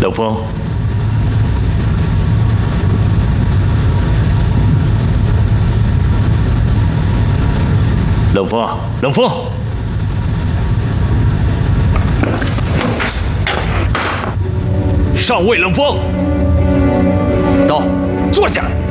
冷风，冷风啊，冷风！上尉冷风， 到， 坐下。